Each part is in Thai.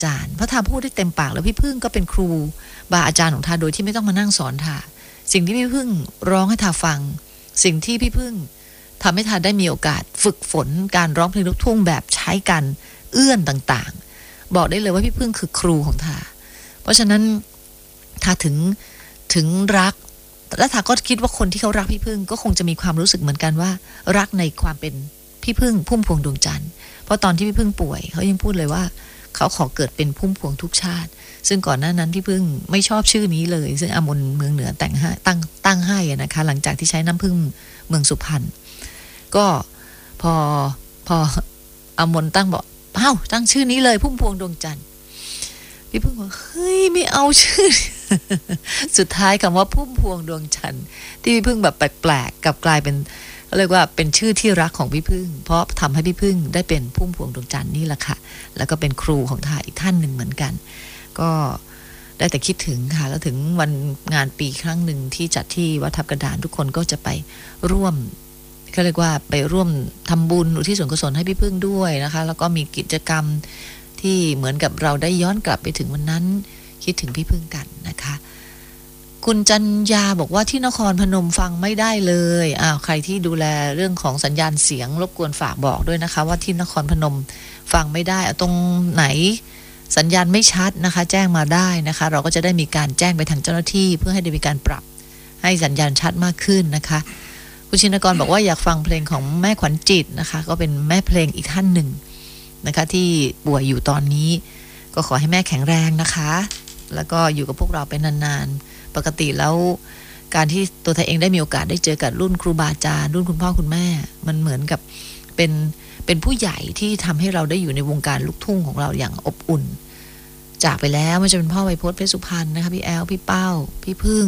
จารย์เพราะทาพูดได้เต็มปากแล้วพี่พึ่งก็เป็นครูบาอาจารย์ของทาโดยที่ไม่ต้องมานั่งสอนทาสิ่งที่พี่พึ่งร้องให้ทาฟังสิ่งที่พี่พึ่งทำให้ทาได้มีโอกาสฝึกฝนการร้องเพลงลูกทุ่งแบบใช้กันเอื้อนต่างๆบอกได้เลยว่าพี่พึ่งคือครูของทาเพราะฉะนั้นทาถึงรักและทาก็คิดว่าคนที่เขารักพี่พึ่งก็คงจะมีความรู้สึกเหมือนกันว่ารักในความเป็นพี่พึ่งพุ่มพวงดวงจันทร์เพราะตอนที่พี่พึ่งป่วยเขายังพูดเลยว่าเขาขอเกิดเป็นพุ่มพวงทุกชาติซึ่งก่อนหน้านั้นพี่พึ่งไม่ชอบชื่อนี้เลยซึ่งอมนเมืองเหนือตั้งให้นะคะหลังจากที่ใช้น้ำพึ่งเมืองสุพรรณก็พออมนตั้งบอกตั้งชื่อนี้เลยพุ่มพวงดวงจันทร์พี่พึ่งบอกเฮ้ยไม่เอาชื่อ สุดท้ายคำว่าพุ่มพวงดวงจันทร์ที่พี่พึ่งแบบแปลกๆกลับกลายเป็นเรียกว่าเป็นชื่อที่รักของพี่พึ่งเพราะทำให้พี่พึ่งได้เป็นพุ่มพวงดวงจันทร์นี่แหละค่ะแล้วก็เป็นครูของทาอีกท่านหนึ่งเหมือนกันก็ได้แต่คิดถึงค่ะแล้วถึงวันงานปีครั้งหนึ่งที่จัดที่วัดทับกระดานทุกคนก็จะไปร่วมก็เรียกว่าไปร่วมทำบุญอุทิศส่วนกุศลให้พี่พึ่งด้วยนะคะแล้วก็มีกิจกรรมที่เหมือนกับเราได้ย้อนกลับไปถึงวันนั้นคิดถึงพี่พึ่งกันนะคะคุณจันยาบอกว่าที่นครพนมฟังไม่ได้เลยใครที่ดูแลเรื่องของสัญญาณเสียงรบกวนฝากบอกด้วยนะคะว่าที่นครพนมฟังไม่ได้ตรงไหนสัญญาณไม่ชัดนะคะแจ้งมาได้นะคะเราก็จะได้มีการแจ้งไปทางเจ้าหน้าที่เพื่อให้ได้มีการปรับให้สัญญาณชัดมากขึ้นนะคะคุณชินกรบอกว่าอยากฟังเพลงของแม่ขวัญจิตนะคะก็เป็นแม่เพลงอีกท่านหนึ่งนะคะที่ป่วยอยู่ตอนนี้ก็ขอให้แม่แข็งแรงนะคะแล้วก็อยู่กับพวกเราไปนานๆปกติแล้วการที่ตัวเธอเองได้มีโอกาสได้เจอกับรุ่นครูบาอาจารย์รุ่นคุณพ่อคุณแม่มันเหมือนกับเป็นผู้ใหญ่ที่ทำให้เราได้อยู่ในวงการลูกทุ่งของเราอย่างอบอุ่นจากไปแล้วไม่ว่าจะเป็นพ่อไวยพจน์เพชรสุพรรณนะคะพี่แอลพี่เป้าพี่พึ่ง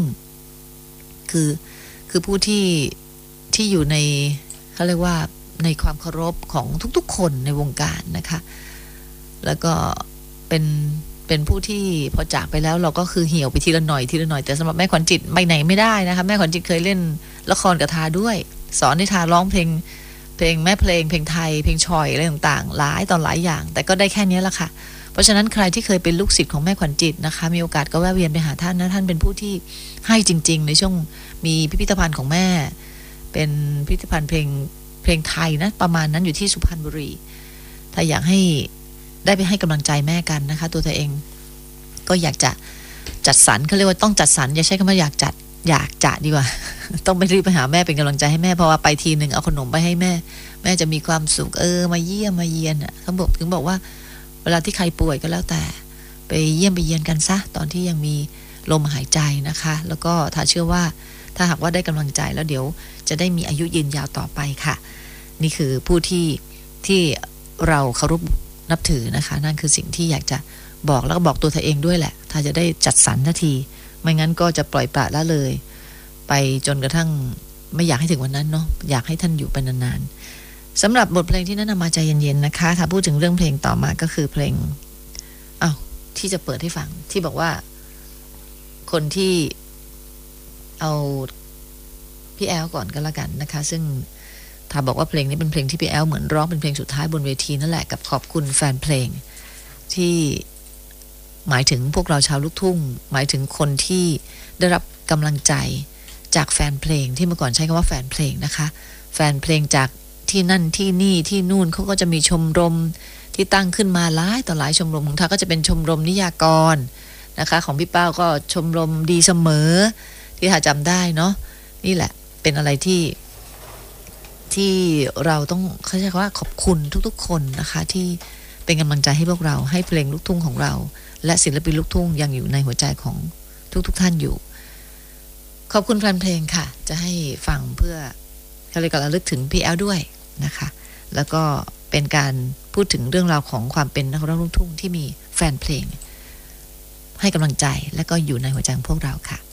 คือผู้ที่อยู่ในเขาเรียกว่าในความเคารพของทุกๆคนในวงการนะคะแล้วก็เป็นผู้ที่พอจากไปแล้วเราก็คือเหี่ยวไปทีละหน่อยแต่สำหรับแม่ขวัญจิตไปไหนไม่ได้นะคะแม่ขวัญจิตเคยเล่นละครกับทาด้วยสอนให้ทาร้องเพลงแม่เพลงไทยเพลงชอยอะไรต่างๆหลายตอนหลายอย่างแต่ก็ได้แค่นี้แหละค่ะเพราะฉะนั้นใครที่เคยเป็นลูกศิษย์ของแม่ขวัญจิตนะคะมีโอกาสก็แวะเวียนไปหาท่านนะท่านเป็นผู้ที่ให้จริงๆในช่วงมีพิพิธภัณฑ์ของแม่เป็นพิพิธภัณฑ์เพลงไทยนะประมาณนั้นอยู่ที่สุพรรณบุรีถ้าอยากให้ได้ไปให้กำลังใจแม่กันนะคะตัวเธอเองก็อยากจะจัดสรรเขาเรียกว่าต้องจัดสรรอย่าใช้คำว่าอยากจะดีกว่า ต้องไปรีบไปหาแม่เป็นกำลังใจให้แม่เพราะว่าไปทีหนึ่งเอาขนมไปให้แม่จะมีความสุขมาเยี่ยมมาเยียนเขาถึงบอกว่าเวลาที่ใครป่วยก็แล้วแต่ไปเยี่ยมไปเยียนกันซะตอนที่ยังมีลมหายใจนะคะแล้วก็ถ้าเชื่อว่าถ้าหากว่าได้กำลังใจแล้วเดี๋ยวจะได้มีอายุยืนยาวต่อไปค่ะนี่คือผู้ที่เราเคารพนับถือนะคะนั่นคือสิ่งที่อยากจะบอกแล้วก็บอกตัวเธอเองด้วยแหละถ้าจะได้จัดสรรนาทีไม่งั้นก็จะปล่อยปละละเลยไปจนกระทั่งไม่อยากให้ถึงวันนั้นเนาะอยากให้ท่านอยู่เป็นนานๆสำหรับบทเพลงที่แนะนำมาใจเย็นๆนะคะถ้าพูดถึงเรื่องเพลงต่อมาก็คือเพลงที่จะเปิดให้ฟังที่บอกว่าคนที่เอาพี่แอลก่อนก็แล้วกันนะคะซึ่งถ้าบอกว่าเพลงนี้เป็นเพลงที่พี่แอลเหมือนร้องเป็นเพลงสุดท้ายบนเวทีนั่นแหละกับขอบคุณแฟนเพลงที่หมายถึงพวกเราชาวลูกทุ่งหมายถึงคนที่ได้รับกำลังใจจากแฟนเพลงที่เมื่อก่อนใช้คำว่าแฟนเพลงนะคะแฟนเพลงจากที่นั่นที่นี่ที่นู่นเขาก็จะมีชมรมที่ตั้งขึ้นมาหลายต่อหลายชมรมของทาก็จะเป็นชมรมนิยากรนะคะของพี่เป้าก็ชมรมดีเสมอที่ทาจำได้เนาะนี่แหละเป็นอะไรที่เราต้องเขาใช้คำว่าขอบคุณทุกๆคนนะคะที่เป็นกำลังใจให้พวกเราให้เพลงลูกทุ่งของเราและศิลปินลูกทุ่งยังอยู่ในหัวใจของทุกท่านอยู่ขอบคุณแฟนเพลงค่ะจะให้ฟังเพื่อเขาเรียกระลึกถึงพี่แอลด้วยนะคะแล้วก็เป็นการพูดถึงเรื่องราวของความเป็นนักร้องลูกทุ่งที่มีแฟนเพลงให้กำลังใจและก็อยู่ในหัวใจของพวกเราค่ะ